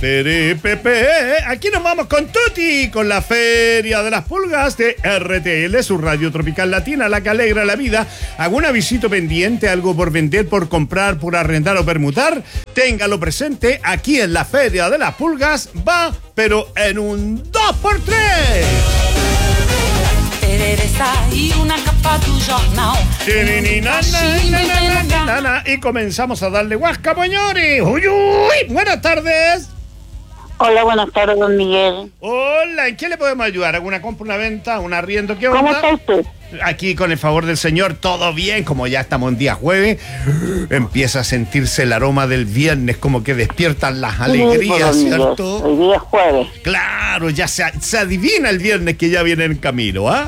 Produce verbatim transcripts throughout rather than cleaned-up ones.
Pere, pepe. Aquí nos vamos con Tuti, con la Feria de las Pulgas de R T L, su radio tropical latina, la que alegra la vida. ¿Algún avisito pendiente, algo por vender, por comprar, por arrendar o permutar? Téngalo presente, aquí en la Feria de las Pulgas va, pero en un dos por tres. Y comenzamos a darle guasca, señores. Uy, uy, buenas tardes. Hola, buenas tardes, don Miguel. Hola, ¿en qué le podemos ayudar? ¿Alguna compra, una venta, un arriendo? ¿Qué onda? ¿Cómo está usted? Aquí, con el favor del Señor, todo bien. Como ya estamos en día jueves, empieza a sentirse el aroma del viernes, como que despiertan las alegrías, sí, ¿cierto? Hoy día es jueves. Claro, ya se, se adivina el viernes que ya viene en camino, ¿ah?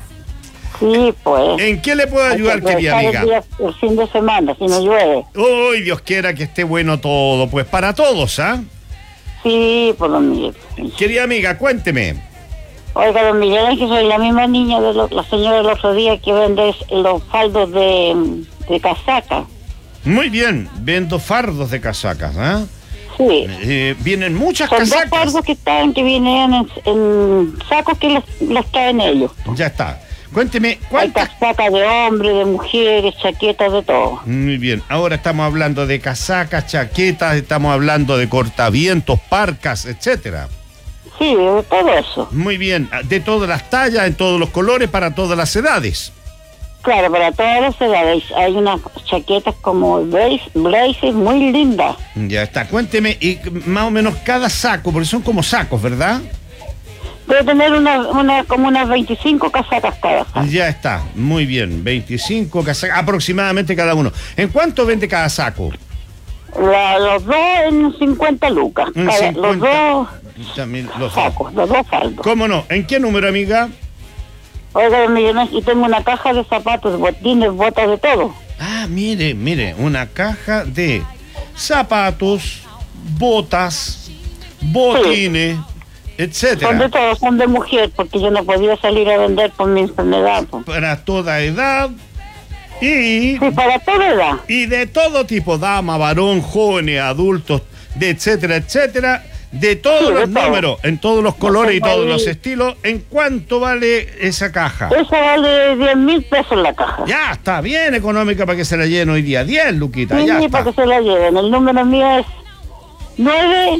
Sí, pues. ¿En qué le puedo ayudar, querida amiga? El, día, el fin de semana, si no llueve. Uy, Dios quiera que esté bueno todo, pues para todos, ¿ah? Sí, por don Miguel. Querida amiga, cuénteme. Oiga, don Miguel, es que soy la misma niña de lo, la señora del otro día que vende los faldos de, de casaca. Muy bien, vendo fardos de casacas, ¿ah? Sí. Eh, vienen muchas Son casacas. Son dos fardos que están, que vienen en, en sacos que las, las traen ellos. Ya está. Cuénteme, ¿cuántas? Hay casacas de hombres, de mujeres, chaquetas, de todo. Muy bien, ahora estamos hablando de casacas, chaquetas, estamos hablando de cortavientos, parcas, etcétera. Sí, de todo eso. Muy bien, de todas las tallas, en todos los colores, para todas las edades. Claro, para todas las edades. Hay unas chaquetas como blaze, blazers muy lindas. Ya está, cuénteme, y más o menos cada saco, porque son como sacos, ¿verdad? Debe tener una, una, como unas veinticinco casacas cada saco. Ya está, muy bien, veinticinco casacas, aproximadamente cada uno. ¿En cuánto vende cada saco? La, los dos en cincuenta lucas. En cada, cincuenta. Los dos También los sacos, los dos faldos. ¿Cómo no? ¿En qué número, amiga? Oiga, y tengo una caja de zapatos, botines, botas, de todo. Ah, mire, mire, una caja de zapatos, botas, botines, sí, etcétera. Son de todo, son de mujer, porque yo no podía salir a vender por mi enfermedad. Pues. Para toda edad y... Sí, para toda edad. Y de todo tipo, dama, varón, jóvenes, adultos, de etcétera, etcétera, de todos sí, los de números, todo. En todos los colores y todos ahí los estilos. ¿En cuánto vale esa caja? Esa vale diez mil pesos la caja. Ya, está bien económica para que se la lleven hoy día. diez, Luquita, sí, ya sí, está. para que se la lleven. El número mío es nueve...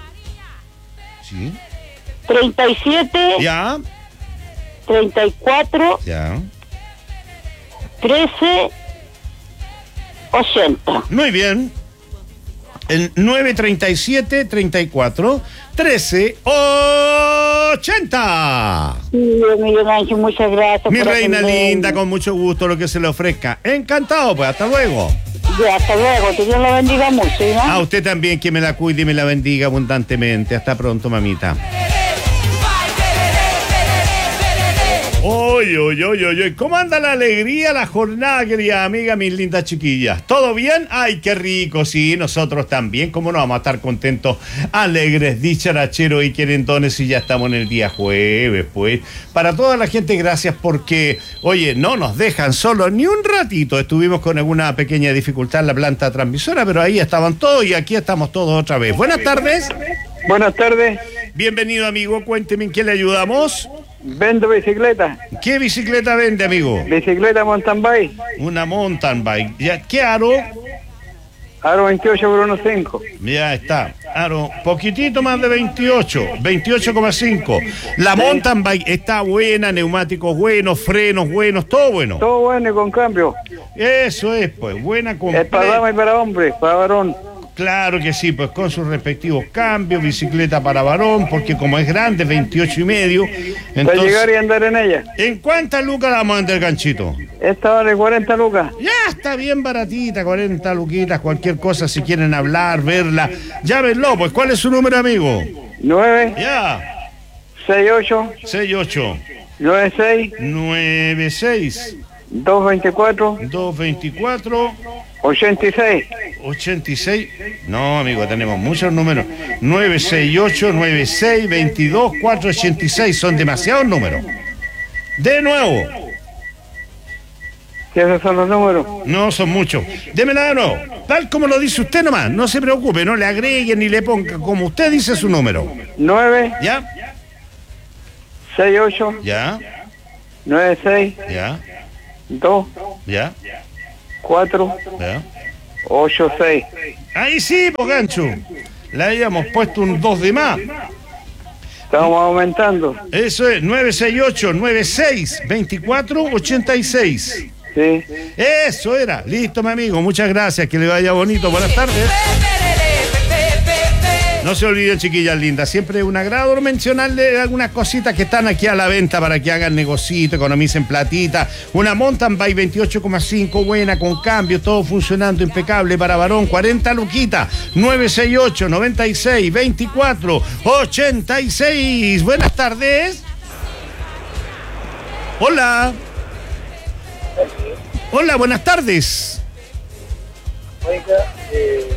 Sí. treinta y siete. Ya. treinta y cuatro. Ya. trece. ochenta. Muy bien. El nueve treinta y siete treinta y cuatro trece ochenta. Sí, Miguel Ángel, muchas gracias. Mi reina atender. linda, con mucho gusto lo que se le ofrezca. Encantado, pues, hasta luego. Ya, hasta luego, que Dios la bendiga mucho, ¿no? A usted también, que me la cuide y me la bendiga abundantemente. Hasta pronto, mamita. Oye, oye, oye, oye, ¿cómo anda la alegría, la jornada, querida amiga, mis lindas chiquillas? ¿Todo bien? Ay, qué rico, sí, nosotros también. ¿Cómo no vamos a estar contentos, alegres, dicharacheros y querentones si ya estamos en el día jueves, pues? Para toda la gente, gracias porque, oye, no nos dejan solos ni un ratito. Estuvimos con alguna pequeña dificultad en la planta transmisora, pero ahí estaban todos y aquí estamos todos otra vez. Buenas tardes. Buenas tardes. Bienvenido, amigo. Cuénteme en qué le ayudamos. Vendo bicicleta. ¿Qué bicicleta vende, amigo? Bicicleta mountain bike. Una mountain bike. ¿Ya? ¿Qué aro? Aro veintiocho por uno punto cinco. Ya está. Aro, poquitito más de veintiocho. veintiocho coma cinco. La sí. Mountain bike está buena, neumáticos buenos, frenos buenos, todo bueno. Todo bueno y con cambio. Eso es, pues, buena completa. Es para dama y para hombre, para varón. Claro que sí, pues con sus respectivos cambios, bicicleta para varón, porque como es grande, veintiocho y medio. Entonces, para llegar y andar en ella. ¿En cuántas lucas la vamos a vender, ganchito? Esta vale cuarenta lucas. Ya, está bien baratita, cuarenta luquitas, cualquier cosa, si quieren hablar, verla. Llámenlo, pues, ¿cuál es su número, amigo? nueve. Ya. seis ocho. seis ocho. nueve seis. nueve seis. dos veinticuatro. dos veinticuatro. ochenta y seis. ochenta y seis. No, amigo, tenemos muchos números. nueve seis ocho, nueve seis, veintidós, cuatro ochenta y seis. Son demasiados números. De nuevo. ¿Qué esos son los números? No, son muchos. Démela de nuevo. Tal como lo dice usted nomás, no se preocupe, no le agregue ni le ponga, como usted dice su número. nueve ¿Ya? seis ocho ¿Ya? nueve seis ¿Ya? dos ¿Ya? cuatro ¿Ya? ocho seis. Ahí sí, pues gancho. Le habíamos puesto un dos de más. Estamos aumentando. Eso es, nueve seis ocho nueve seis dos cuatro ocho seis. Sí. Eso era. Listo, mi amigo. Muchas gracias. Que le vaya bonito. Buenas tardes. No se olviden, chiquillas lindas, siempre es un agrado mencionarle algunas cositas que están aquí a la venta para que hagan negocito, economicen platita. Una mountain bike veintiocho coma cinco, buena, con cambio, todo funcionando impecable para varón, cuarenta luquitas, nueve seis ocho nueve seis dos cuatro ocho seis. Buenas tardes. Hola. Hola, buenas tardes. Oiga, eh...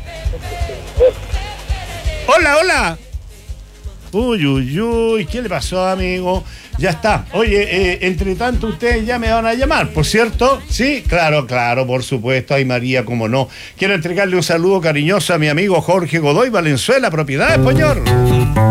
Hola, hola. Uy, uy, uy, ¿qué le pasó, amigo? Ya está. Oye, eh, entre tanto ustedes ya me van a llamar, ¿por cierto? Sí, claro, claro, por supuesto. Ay, María, cómo no. Quiero entregarle un saludo cariñoso a mi amigo Jorge Godoy Valenzuela, Propiedad Español.